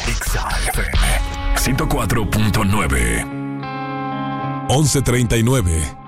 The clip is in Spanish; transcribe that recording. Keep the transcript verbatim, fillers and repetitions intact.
Exa F M ciento cuatro punto nueve. once treinta y nueve.